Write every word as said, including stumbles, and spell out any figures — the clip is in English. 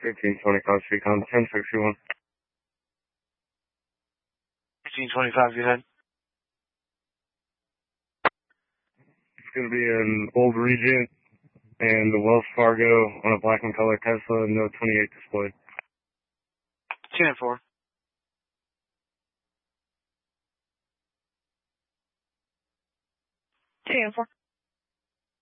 fifteen twenty-five, Seacon, ten sixty-one. fifteen twenty-five, go ahead. It's going to be an old Regent and the Wells Fargo on a black and color Tesla, no twenty-eight display. ten four. ten four.